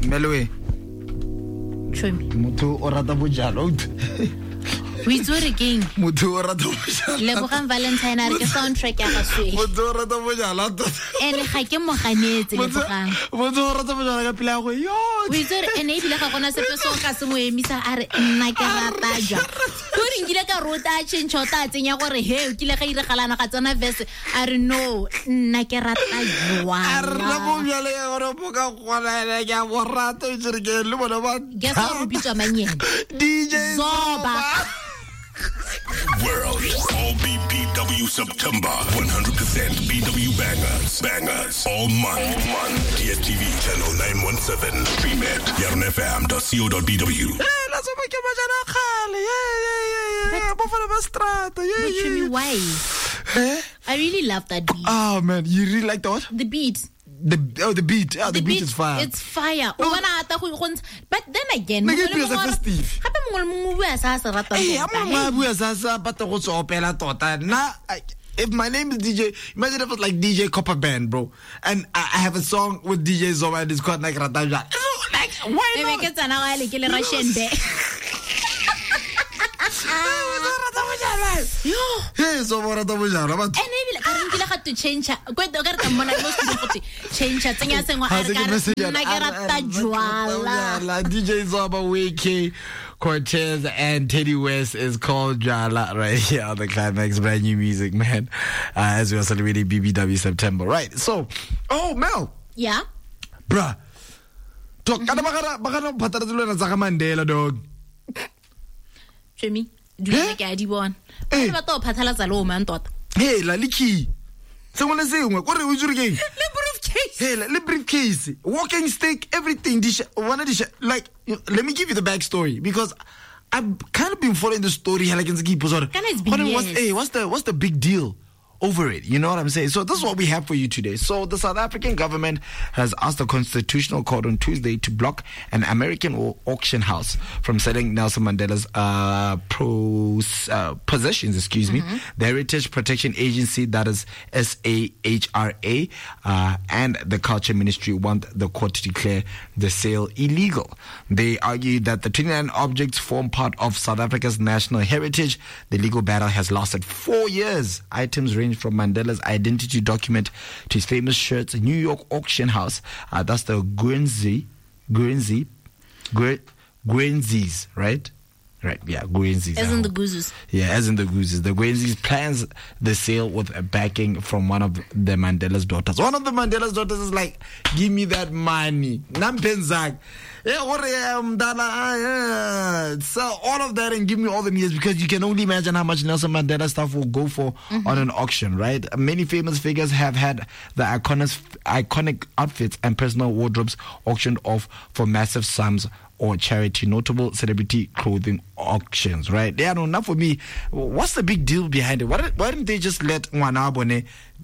Melwe. Show me. Motho o rata bojalo. We do it again. Motho o rata bojalo. Lebogang Valentine are ke soundtrack ya gaswe. Motho o rata bojalo. Ene ga ke moganetse Lebogang. Motho o rata bojalo ka pila go yo. We do it ene ebile ga gona sepe so ka se mo emisa a re nna ke rata ja. Go ringile ka rota change ota tsenya gore he o kile ga ire galana ga tsona verse a re no nna ke rata jwa. A re la bojalo ya gore boka gona le ya borata o tsere ke le bona ba. Guess what bitwa manyene. DJ Zoba. World All BBW September 100% BW bangers all month DSTV channel 917 stream it yarnfm.co.bw. Let's make a majana khale yeah bofana ba strata yeah Why? I really love that beat. Oh man, you really like that? The beat. The beat. Yeah, the beat is fire. It's fire. But then again, Hey, if my name is DJ, imagine if it was like DJ Copper Band, bro, and I have a song with DJ Zoba and it's called like Rataja. Like, why not? Hey, so what are we to change DJ Zoba, Wiki, Cortez, and Teddy West is called Jala right here on the Climax. Brand new music, man. As we are celebrating BBW September, right? So, oh Mel, yeah, bruh, talk. Mandela, dog. Jimmy, do you like ID one? Hey, la liki. Someone say, what are we doing? Hey, let briefcase, walking stick, everything. Like, let me give you the backstory because I've kind of been following the story. Like, what's the big deal over it? You know what I'm saying? So this is what we have for you today. So the South African government has asked the Constitutional Court on Tuesday to block an American auction house from selling Nelson Mandela's possessions, the Heritage Protection Agency, that is SAHRA, and the Culture Ministry want the court to declare the sale illegal. They argue that the 29 objects form part of South Africa's national heritage. The legal battle has lasted 4 years. Items range from Mandela's identity document to his famous shirts. New York auction house, that's the Guernseys, right? Right, yeah, Guernseys. As in the Goozes. Yeah, as in the Goozes. The Guernseys plans the sale with a backing from one of the Mandela's daughters. One of the Mandela's daughters is like, give me that money. Nampenzak. So all of that and give me all the news, because you can only imagine how much Nelson Mandela stuff will go for on an auction, right? Many famous figures have had the iconic outfits and personal wardrobes auctioned off for massive sums or charity. Notable celebrity clothing auctions, right? Yeah, no, not for me. What's the big deal behind it? Why didn't they just let Mandela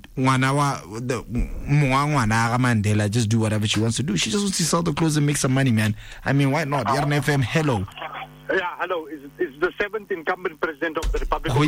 just do whatever she wants to do? She just wants to sell the clothes and make some money, man. I mean, why not? Yarn FM, hello. Yeah, hello. It's the 7th incumbent president of the Republic of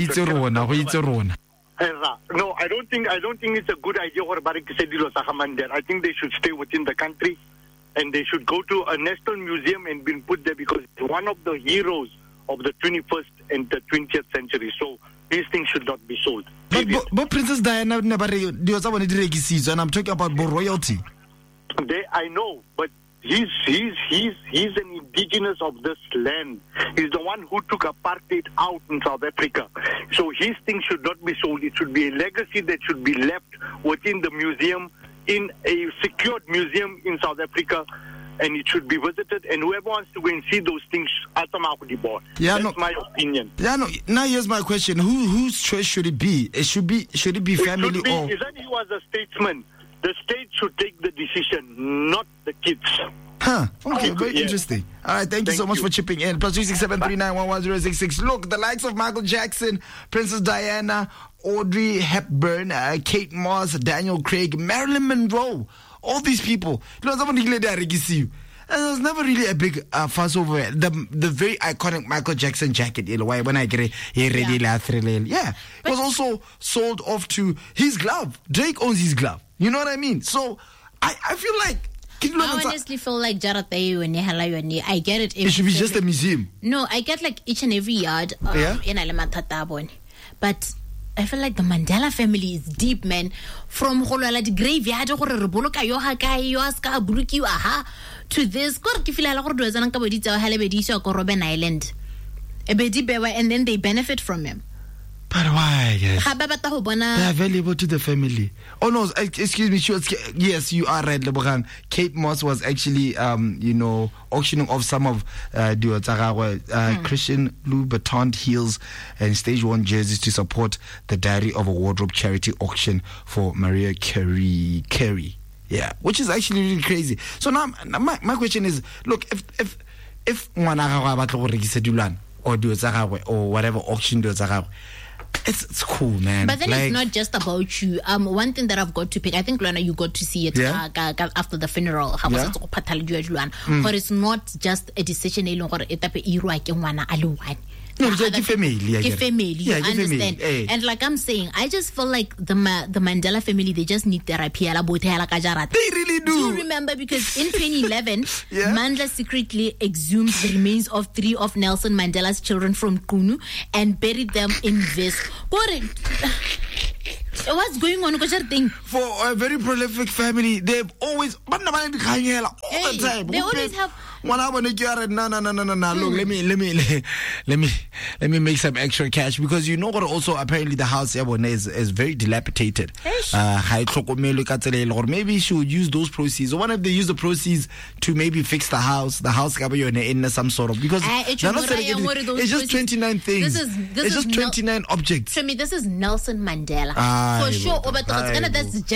No, I don't think it's a good idea for Barik Sedilo Sahamandel. I think they should stay within the country and they should go to a national museum and be put there because it's one of the heroes of the 21st and the 20th century. So these things should not be sold. But Princess Diana never and I'm talking about royalty. I know, but he's an indigenous of this land. He's the one who took apartheid out in South Africa. So his things should not be sold. It should be a legacy that should be left within the museum, in a secured museum in South Africa, and it should be visited, and whoever wants to go and see those things, that's my opinion. Yeah, no. Now here's my question: whose choice should it be? Should it be family or? Is that he was a statesman? The state should take the decision, not the kids. Huh. Okay, very interesting. All right, thank you so much for chipping in. +2 673911066. Look, the likes of Michael Jackson, Princess Diana, Audrey Hepburn, Kate Moss, Daniel Craig, Marilyn Monroe, all these people. There's never really a big fuss over it. The very iconic Michael Jackson jacket. When I get it, it was also sold off to his glove. Drake owns his glove. You know what I mean? So I feel like I honestly feel like I get it. It should be just a museum. No, I get like each and every yard in Alematabone. But I feel like the Mandela family is deep, man. From the graveyard to this. Island. And then they benefit from him. But why, guys? They are valuable to the family. Oh no, excuse me. Yes, you are right, Lebogang. Kate Moss was actually, auctioning off some of Christian Louboutin heels and stage 1 jerseys to support the Diary of a Wardrobe charity auction for Mariah Carey. Yeah, which is actually really crazy. So now, my question is, look, if or whatever auction it's cool, man. But then it's not just about you. One thing that I've got to pick, I think, Luana, you got to see it after the funeral. But it's not just a decision. No, it's family. You understand? And like I'm saying, I just feel like the Mandela family, they just need therapy. They really do. Do you remember? Because in 2011, Mandela secretly exhumed the remains of 3 of Nelson Mandela's children from Kunu and buried them in West. What's going on? For a very prolific family, they've always all the time. They always have. No. Look, let me make some extra cash, because you know what? Also, apparently the house is very dilapidated. Or maybe she would use those proceeds, or one if they use the proceeds to maybe fix the house in some sort of, because it's just 29 things. It's just 29 objects. To me, this is Nelson Mandela for sure. That's